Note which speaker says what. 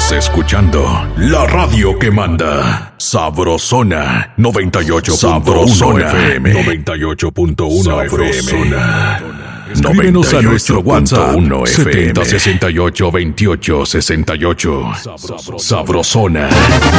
Speaker 1: Estás escuchando la radio que manda. Sabrosona 98.1 FM. 98.1 FM. Escríbenos a nuestro WhatsApp 7068 28 68. Sabrosona.